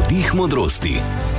Navdih modrosti.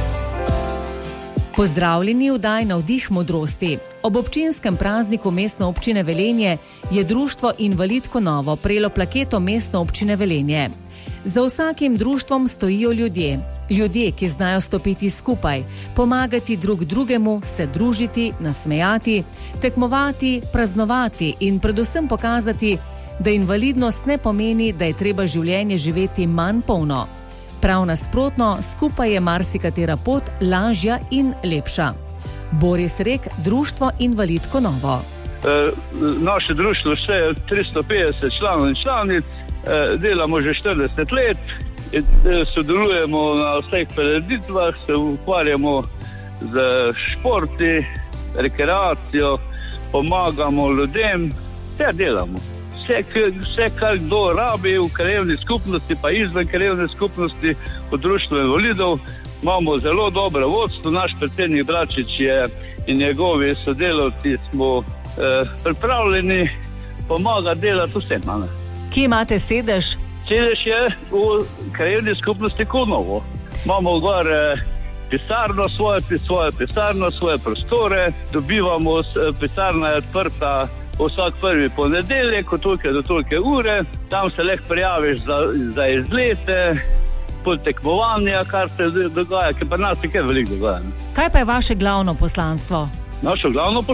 Pozdravljeni v oddaji Navdih modrosti. Ob občinskem prazniku Mestne občine Velenje je društvo Invalidko Novo prejelo plaketo Mestne občine Velenje. Za vsakim društvom stojijo ljudje. Ljudje, ki znajo stopiti skupaj, pomagati drug drugemu, se družiti, nasmejati, tekmovati, praznovati in predvsem pokazati, da invalidnost ne pomeni, da je treba življenje živeti manj polno. Prav nasprotno, skupaj je marsikatera pot lažja in lepša. Boris Rek, društvo Invalidko Novo. Naše društvo še je 350 članov in članic, delamo že 40 let, sodelujemo na vseh prireditvah, se ukvarjamo z športi, rekreacijo, pomagamo ljudem, vse delamo. Vse, kar kdo rabi v krajevni skupnosti, pa izven krajevne skupnosti, v društvu invalidov, imamo zelo dobro vodstvo. Naš predsednik Bračič in njegovi sodelavci smo pripravljeni pomagati delati vsem. Kje imate sedež? Sedež je v krajevni skupnosti Konovo. Imamo gor pisarno, svojo pisarno, svoje prostore, dobivamo, pisarna je odprta vsak prvi ponedeljek, od tolke do tolke ure, tam se lahko prijaviš za izlete, podtekmovanja, kar se dogaja, ker pa nas je kar veliko dogaja. Kaj pa je vaše glavno poslanstvo? Naše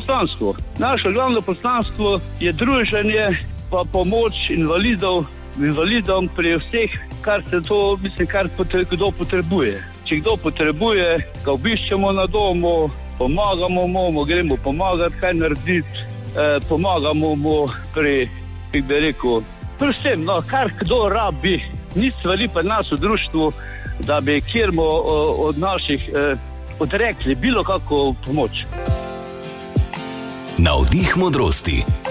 glavno poslanstvo je druženje pa pomoč invalidom pri vseh, kar kdo potrebuje. Če kdo potrebuje, ga obiščemo na domu, pomagamo mu, gremo pomagati, kaj narediti, pomagamo mu pri vsem, kar kdo rabi. Nič veli pa nas v društvu, da bi kjermo od naših odrekli bilo kako pomoč. Navdih modrosti.